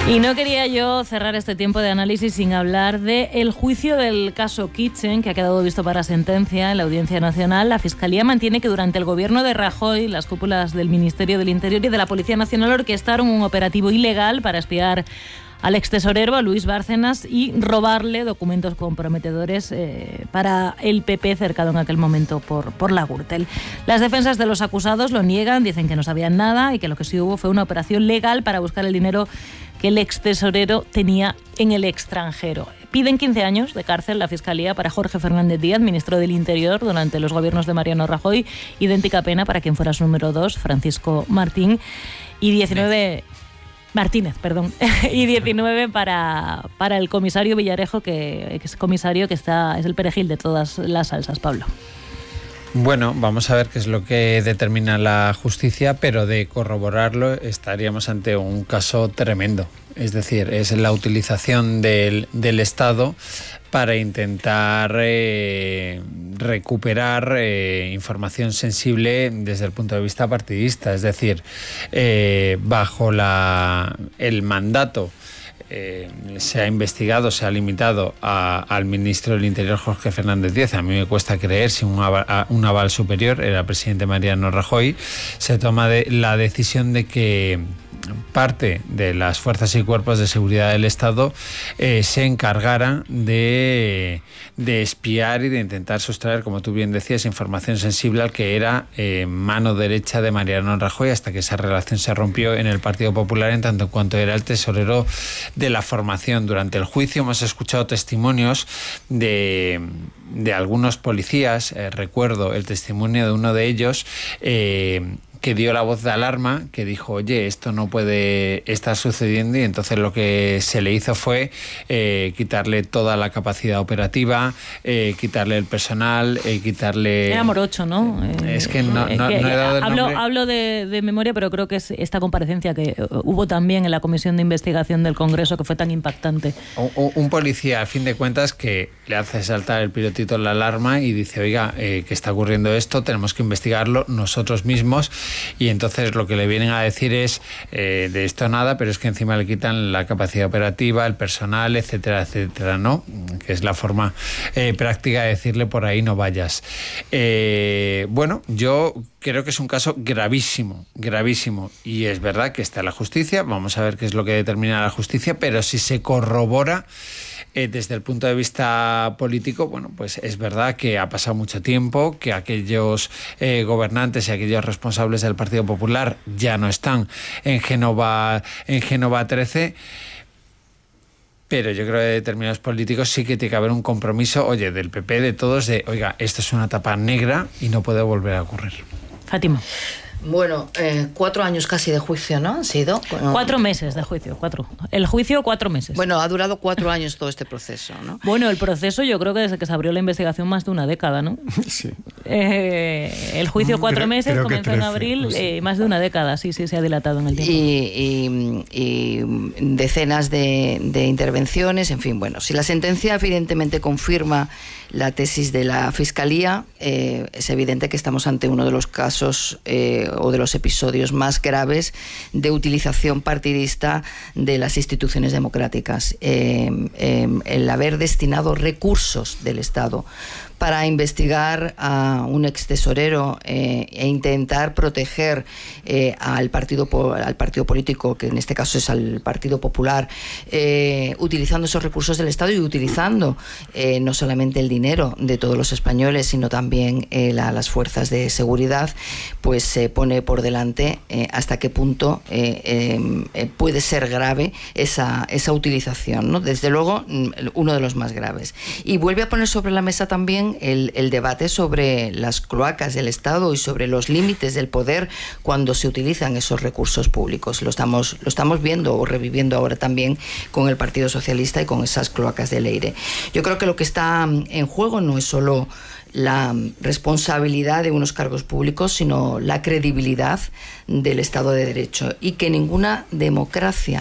Y no quería yo cerrar este tiempo de análisis sin hablar del juicio del caso Kitchen, que ha quedado visto para sentencia en la Audiencia Nacional. La Fiscalía mantiene que durante el gobierno de Rajoy, las cúpulas del Ministerio del Interior y de la Policía Nacional orquestaron un operativo ilegal para espiar al extesorero, a Luis Bárcenas, y robarle documentos comprometedores para el PP cercado en aquel momento por la Gürtel. Las defensas de los acusados lo niegan, dicen que no sabían nada y que lo que sí hubo fue una operación legal para buscar el dinero que el extesorero tenía en el extranjero. Piden 15 años de cárcel la Fiscalía para Jorge Fernández Díaz, ministro del Interior durante los gobiernos de Mariano Rajoy, idéntica pena para quien fuera su número 2, Francisco Martín, y 19... Martínez, perdón, y 19 para el comisario Villarejo, que es comisario que es el perejil de todas las salsas, Pablo. Bueno, vamos a ver qué es lo que determina la justicia, pero de corroborarlo estaríamos ante un caso tremendo. Es decir, es la utilización del Estado para intentar recuperar información sensible desde el punto de vista partidista. Es decir, bajo el mandato se ha investigado, se ha limitado al ministro del Interior, Jorge Fernández Díaz. A mí me cuesta creer si un aval superior, era el presidente Mariano Rajoy, se toma la decisión de que parte de las fuerzas y cuerpos de seguridad del Estado se encargaran de espiar y de intentar sustraer, como tú bien decías, información sensible al que era mano derecha de Mariano Rajoy, hasta que esa relación se rompió en el Partido Popular en tanto en cuanto era el tesorero de la formación. Durante el juicio hemos escuchado testimonios de algunos policías. Recuerdo el testimonio de uno de ellos que dio la voz de alarma, que dijo, oye, esto no puede estar sucediendo, y entonces lo que se le hizo fue quitarle toda la capacidad operativa, quitarle el personal, quitarle... Era Morocho, ¿no? Es que no he dado el nombre. Hablo de memoria, pero creo que es esta comparecencia que hubo también en la Comisión de Investigación del Congreso, que fue tan impactante. Un policía, a fin de cuentas, que le hace saltar el pilotito en la alarma y dice, oiga, que está ocurriendo esto, tenemos que investigarlo nosotros mismos. Y entonces lo que le vienen a decir es de esto nada, pero es que encima le quitan la capacidad operativa, el personal, etcétera, etcétera, ¿no? Que es la forma práctica de decirle por ahí no vayas. Bueno, yo creo que es un caso gravísimo, gravísimo, y es verdad que está la justicia, vamos a ver qué es lo que determina la justicia, pero si se corrobora desde el punto de vista político, bueno, pues es verdad que ha pasado mucho tiempo, que aquellos gobernantes y aquellos responsables del Partido Popular ya no están en Génova 13, pero yo creo que de determinados políticos sí que tiene que haber un compromiso, oye, del PP, de todos, de, oiga, esto es una etapa negra y no puede volver a ocurrir. Fátima. Bueno, 4 años casi de juicio, ¿no? Han sido... 4 meses de juicio, 4. El juicio, 4 meses. Bueno, ha durado 4 años todo este proceso, ¿no? Bueno, el proceso yo creo que desde que se abrió la investigación más de una década, ¿no? Sí. El juicio 4 meses, comenzó en abril, más de una década, sí, se ha dilatado en el tiempo. Y decenas de intervenciones, en fin, bueno, si la sentencia evidentemente confirma la tesis de la Fiscalía, es evidente que estamos ante uno de los casos o de los episodios más graves de utilización partidista de las instituciones democráticas. El haber destinado recursos del Estado para investigar a un extesorero e intentar proteger al partido político, que en este caso es al Partido Popular, utilizando esos recursos del Estado y utilizando no solamente el dinero de todos los españoles, sino también las fuerzas de seguridad, pues se pone por delante hasta qué punto puede ser grave esa utilización, ¿no? Desde luego, uno de los más graves. Y vuelve a poner sobre la mesa también el debate sobre las cloacas del Estado y sobre los límites del poder cuando se utilizan esos recursos públicos. Lo estamos viendo o reviviendo ahora también con el Partido Socialista y con esas cloacas de Leire. Yo creo que lo que está en juego no es solo la responsabilidad de unos cargos públicos, sino la credibilidad del Estado de Derecho, y que ninguna democracia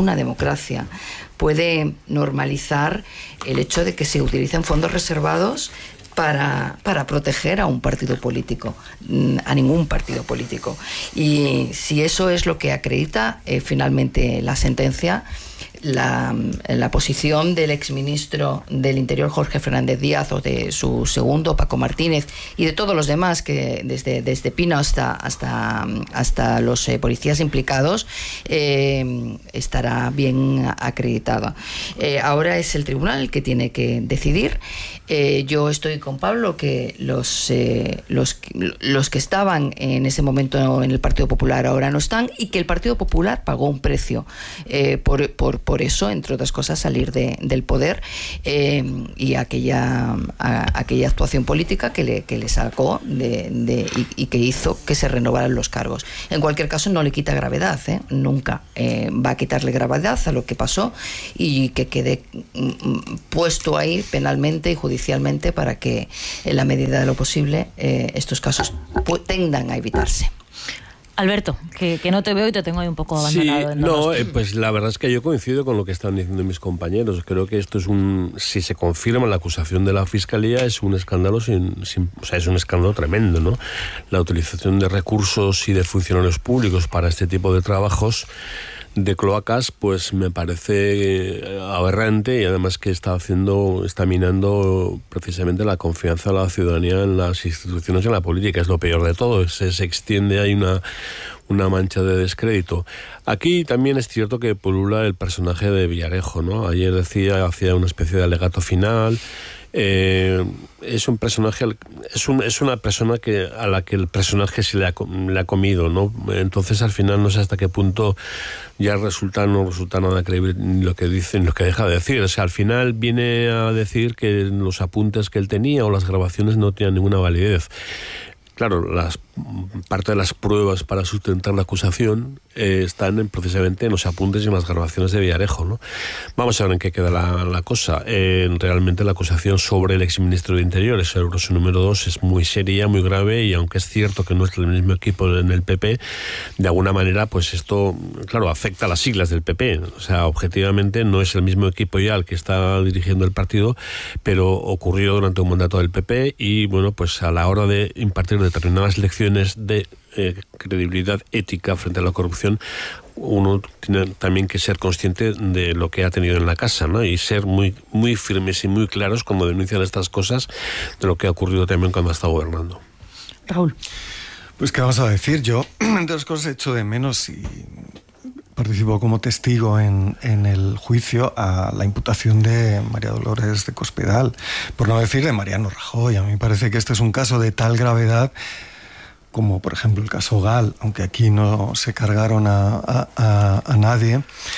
puede normalizar el hecho de que se utilicen fondos reservados para proteger a un partido político, a ningún partido político. Y si eso es lo que acredita finalmente la sentencia, la posición del exministro del Interior, Jorge Fernández Díaz, o de su segundo, Paco Martínez, y de todos los demás, que desde Pino hasta los policías implicados, estará bien acreditada. Ahora es el tribunal el que tiene que decidir. Yo estoy con Pablo, que los que estaban en ese momento en el Partido Popular ahora no están, y que el Partido Popular pagó un precio por eso, entre otras cosas, salir del poder, y aquella actuación política que le sacó y que hizo que se renovaran los cargos. En cualquier caso, no le quita gravedad, nunca va a quitarle gravedad a lo que pasó, y que quede puesto ahí penalmente y judicialmente, para que en la medida de lo posible estos casos tendan a evitarse. Alberto, que no te veo y te tengo ahí un poco abandonado. Sí, pues la verdad es que yo coincido con lo que están diciendo mis compañeros. Creo que esto si se confirma la acusación de la Fiscalía, es un escándalo es un escándalo tremendo, ¿no? La utilización de recursos y de funcionarios públicos para este tipo de trabajos de cloacas, pues me parece aberrante, y además que está minando precisamente la confianza de la ciudadanía en las instituciones y en la política. Es lo peor de todo, se extiende, hay una mancha de descrédito. Aquí también es cierto que pulula el personaje de Villarejo, ¿no? Ayer hacía una especie de alegato final. Es un personaje, es una persona a la que el personaje se le ha comido, ¿no? Entonces al final no sé hasta qué punto ya no resulta nada creíble lo que dice ni lo que deja de decir. O sea, al final viene a decir que los apuntes que él tenía o las grabaciones no tenían ninguna validez. Claro, parte de las pruebas para sustentar la acusación están precisamente en los apuntes y en las grabaciones de Villarejo, ¿no? Vamos a ver en qué queda la cosa. Realmente la acusación sobre el exministro de Interior, ese grosso número 2, es muy seria, muy grave, y aunque es cierto que no es el mismo equipo en el PP, de alguna manera, pues esto, claro, afecta a las siglas del PP. O sea, objetivamente no es el mismo equipo ya el que está dirigiendo el partido, pero ocurrió durante un mandato del PP, y bueno, pues a la hora de impartir determinadas lecciones de credibilidad ética frente a la corrupción, uno tiene también que ser consciente de lo que ha tenido en la casa, ¿no? Y ser muy, muy firmes y muy claros cuando denuncian estas cosas, de lo que ha ocurrido también cuando ha estado gobernando. Raúl. Pues qué vamos a decir, yo entre las cosas echo de menos, y participo como testigo en el juicio a la imputación de María Dolores de Cospedal, por no decir de Mariano Rajoy. A mí me parece que este es un caso de tal gravedad como, por ejemplo, el caso Gal, aunque aquí no se cargaron a nadie.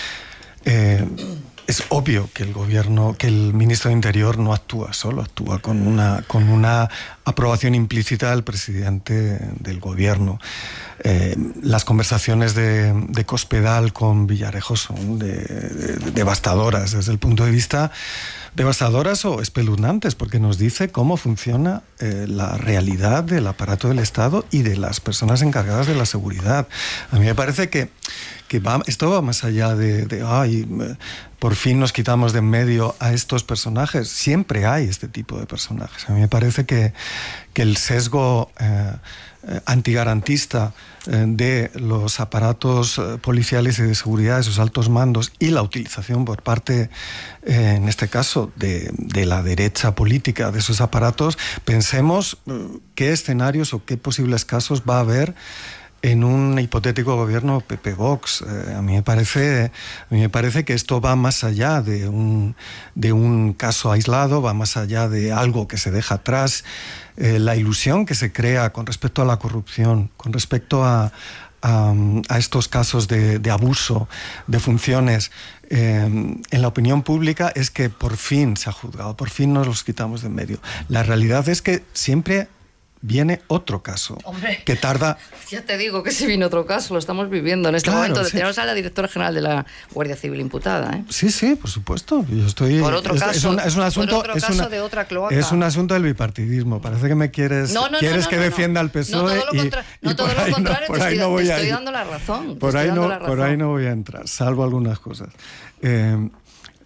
Es obvio que el ministro de Interior no actúa solo, actúa con una aprobación implícita del presidente del gobierno. Las conversaciones de Cospedal con Villarejo son devastadoras desde el punto de vista devastadoras o espeluznantes, porque nos dice cómo funciona la realidad del aparato del Estado y de las personas encargadas de la seguridad. A mí me parece que esto va más allá de por fin nos quitamos de en medio a estos personajes. Siempre hay este tipo de personajes. A mí me parece que el sesgo antigarantista de los aparatos policiales y de seguridad, de sus altos mandos, y la utilización por parte, en este caso, de la derecha política de esos aparatos, pensemos qué escenarios o qué posibles casos va a haber en un hipotético gobierno PP-Vox. A mí me parece que esto va más allá de un caso aislado, va más allá de algo que se deja atrás. La ilusión que se crea con respecto a la corrupción, con respecto a estos casos de abuso de funciones en la opinión pública, es que por fin se ha juzgado, por fin nos los quitamos de en medio. La realidad es que siempre viene otro caso. Hombre, que tarda... Ya te digo que si viene otro caso, lo estamos viviendo en este momento. Sí. Tenemos a la directora general de la Guardia Civil imputada, ¿eh? Sí, por supuesto. Yo estoy... Por otro caso, es un asunto, por otro caso de otra cloaca. Es un asunto del bipartidismo. Parece que me quieres que defienda al PSOE. No, todo lo contrario, te estoy dando la razón. Por ahí no voy a entrar, salvo algunas cosas.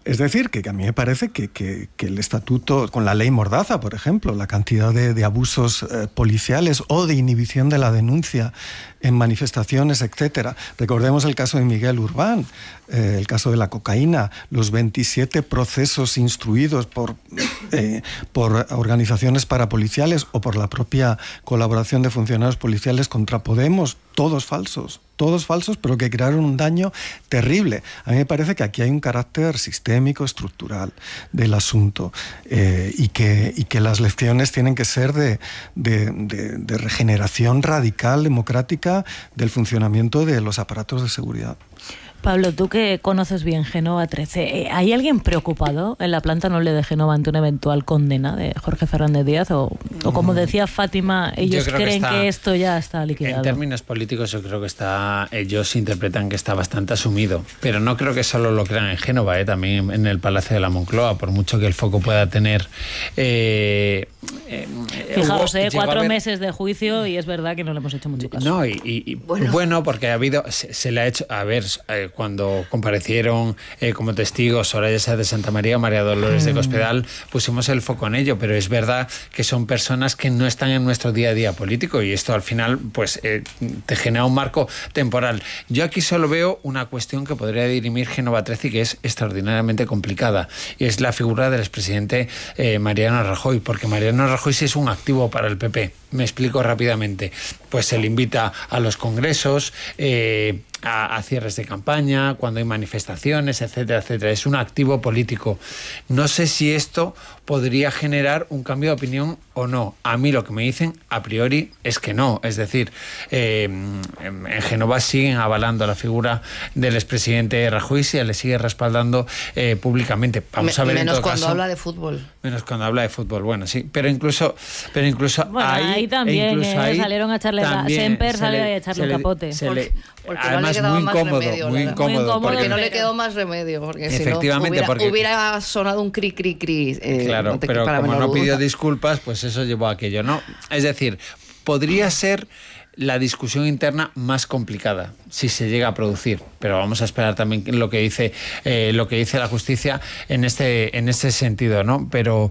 Es decir, que a mí me parece que el estatuto, con la ley Mordaza, por ejemplo, la cantidad de abusos policiales o de inhibición de la denuncia en manifestaciones, etcétera. Recordemos el caso de Miguel Urbán, el caso de la cocaína, los 27 procesos instruidos por organizaciones parapoliciales o por la propia colaboración de funcionarios policiales contra Podemos, todos falsos, pero que crearon un daño terrible. A mí me parece que aquí hay un carácter sistémico, estructural del asunto, y que las lecciones tienen que ser de regeneración radical, democrática, del funcionamiento de los aparatos de seguridad. Pablo, tú que conoces bien Génova 13, ¿hay alguien preocupado en la planta noble de Génova ante una eventual condena de Jorge Fernández Díaz? O como decía Fátima, ellos creen que esto ya está liquidado. En términos políticos yo creo que ellos interpretan que está bastante asumido, pero no creo que solo lo crean en Génova, también en el Palacio de la Moncloa, por mucho que el foco pueda tener... Fijaos, 4 meses de juicio y es verdad que no le hemos hecho mucho caso. No, bueno, porque se le ha hecho... A ver, cuando comparecieron como testigos Soraya Sáez de Santa María, María Dolores de Cospedal, pusimos el foco en ello, pero es verdad que son personas que no están en nuestro día a día político y esto al final pues te genera un marco temporal. Yo aquí solo veo una cuestión que podría dirimir Génova 13 y que es extraordinariamente complicada, y es la figura del expresidente Mariano Rajoy, porque Mariano Rajoy sí es un activo para el PP. Me explico rápidamente. Pues se le invita a los congresos, a cierres de campaña, cuando hay manifestaciones, etcétera, etcétera. Es un activo político. No sé si esto podría generar un cambio de opinión o no. A mí lo que me dicen a priori es que no. Es decir, en Génova siguen avalando la figura del expresidente Rajoy y se le sigue respaldando públicamente. Vamos a ver menos en todo cuando caso, habla de fútbol. Menos cuando habla de fútbol, bueno, sí. Pero incluso bueno, ahí también salieron a echarle Semper salió a echarle un capote. Porque además no le muy más incómodo, remedio, muy incómodo. Porque no le quedó más remedio, porque efectivamente, si no hubiera sonado un cri. Claro, pero como no pidió disculpas, pues eso llevó a aquello, ¿no? Es decir, podría ser la discusión interna más complicada si se llega a producir, pero vamos a esperar también lo que dice la justicia en este sentido, ¿no? Pero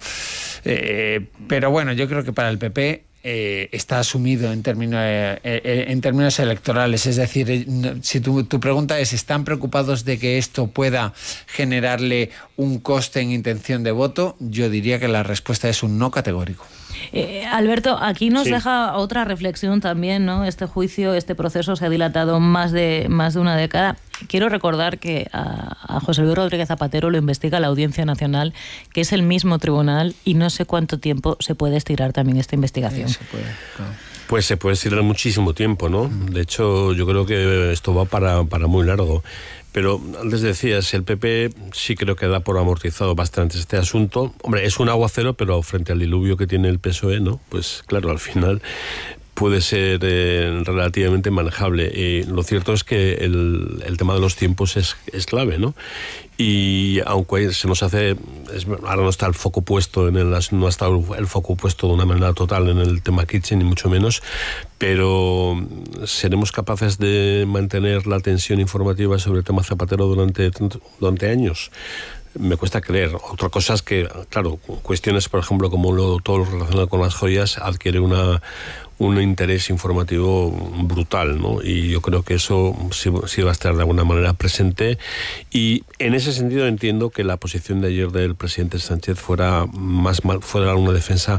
bueno, yo creo que para el PP está asumido en términos electorales. Es decir, si tu pregunta es, ¿están preocupados de que esto pueda generarle un coste en intención de voto? Yo diría que la respuesta es un no categórico. Alberto, aquí nos deja otra reflexión también, ¿no? Este juicio, este proceso se ha dilatado más de una década. Quiero recordar que a José Luis Rodríguez Zapatero lo investiga la Audiencia Nacional, que es el mismo tribunal, y no sé cuánto tiempo se puede estirar también esta investigación. Se puede, claro. Pues se puede estirar muchísimo tiempo, ¿no? De hecho, yo creo que esto va para muy largo. Pero antes decías, el PP sí creo que da por amortizado bastante este asunto. Hombre, es un aguacero, pero frente al diluvio que tiene el PSOE, ¿no? Pues claro, al final puede ser relativamente manejable. Y lo cierto es que el tema de los tiempos es clave, ¿no? Y aunque se nos hace, ahora no está el foco puesto no ha estado el foco puesto de una manera total en el tema Kitchen, ni mucho menos, pero seremos capaces de mantener la tensión informativa sobre el tema Zapatero durante años. Me cuesta creer. Otra cosa es que, claro, cuestiones, por ejemplo, como todo lo relacionado con las joyas, adquiere un interés informativo brutal, ¿no? Y yo creo que eso sí va a estar de alguna manera presente, y en ese sentido entiendo que la posición de ayer del presidente Sánchez fuera una defensa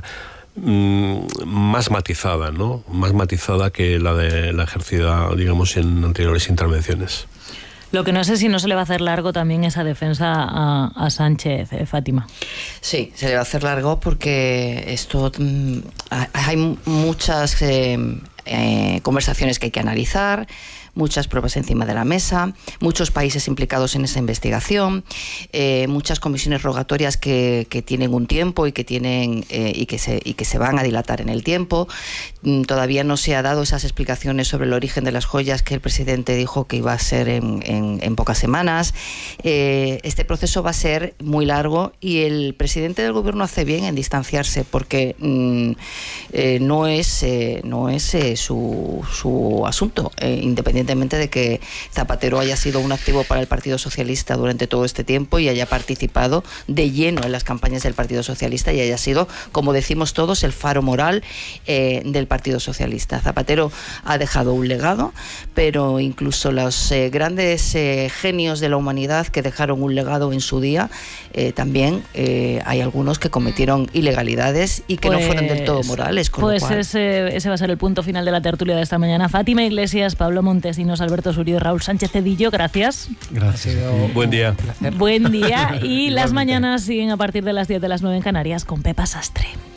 más matizada, ¿no? Más matizada que la ejercida, digamos, en anteriores intervenciones. Lo que no sé si no se le va a hacer largo también esa defensa a Sánchez, Fátima. Sí, se le va a hacer largo porque esto hay muchas conversaciones que hay que analizar, muchas pruebas encima de la mesa, muchos países implicados en esa investigación, muchas comisiones rogatorias que tienen un tiempo y que se van a dilatar en el tiempo. Todavía no se ha dado esas explicaciones sobre el origen de las joyas que el presidente dijo que iba a ser en pocas semanas. Este proceso va a ser muy largo y el presidente del gobierno hace bien en distanciarse, porque no es su asunto, independientemente independientemente de que Zapatero haya sido un activo para el Partido Socialista durante todo este tiempo y haya participado de lleno en las campañas del Partido Socialista y haya sido, como decimos todos, el faro moral del Partido Socialista. Zapatero ha dejado un legado, pero incluso los grandes genios de la humanidad que dejaron un legado en su día, también hay algunos que cometieron ilegalidades y que no fueron del todo morales. Pues ese va a ser el punto final de la tertulia de esta mañana. Fátima Iglesias, Pablo Montesinos, Alberto Surio y Raúl Sánchez Cedillo, gracias. Gracias. Buen día. Buen día. Y las mañanas siguen a partir de las 10 de las 9 en Canarias con Pepa Sastre.